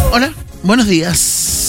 Hola, buenos días.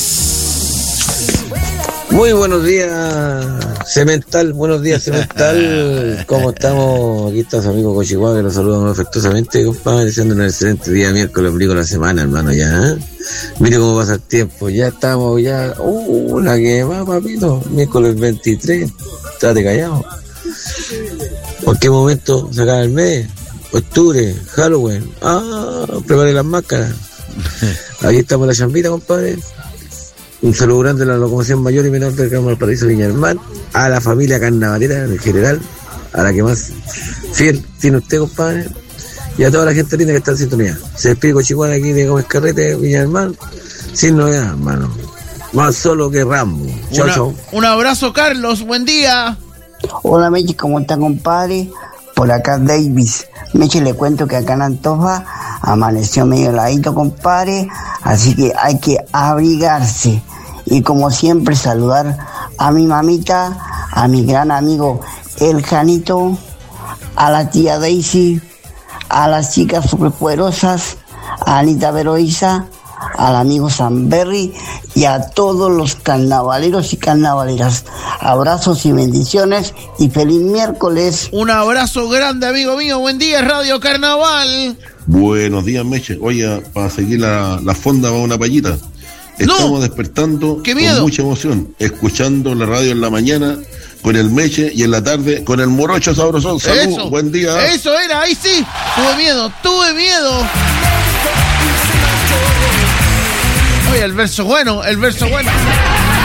Muy buenos días, Cemental. Buenos días, Cemental. ¿Cómo estamos? Aquí está su amigo Cochiguá, que los saludamos afectuosamente, compadre, deseando un excelente día, miércoles, ombligo de la semana, hermano, ya. Mire cómo pasa el tiempo, ya estamos, ya. La que va, papito. Miércoles 23. Estate callado. ¿Por qué momento se acaba el mes? Octubre, Halloween. Prepare las máscaras. Aquí estamos en la chambita, compadre. Un saludo grande a la locomoción mayor y menor del Campo del Paraíso Viña del Mar, a la familia carnavalera en general, a la que más fiel tiene usted, compadre, y a toda la gente linda que está en sintonía. Se despide Cochihuana aquí de Gómez Carrete, Viña del Mar, sin novedad, hermano. Más solo que Rambo. Chao, chao. Un abrazo, Carlos, buen día. Hola, Meche, ¿cómo está, compadre? Por acá Davis. Meche, le cuento que acá en Antofa amaneció medio heladito, compadre, así que hay que abrigarse. Y como siempre, saludar a mi mamita, a mi gran amigo El Janito, a la tía Daisy, a las chicas superpoderosas, a Anita Veroiza, al amigo Samberry y a todos los carnavaleros y carnavaleras. Abrazos y bendiciones y feliz miércoles. Un abrazo grande, amigo mío. Buen día, Radio Carnaval. Buenos días, Meche. Oye, para seguir la fonda va una payita. Estamos despertando con mucha emoción, escuchando la radio en la mañana con el Meche y en la tarde con el Morocho Sabrosón. Salud, eso, buen día. Eso era, ahí sí. Tuve miedo. Oye, el verso bueno.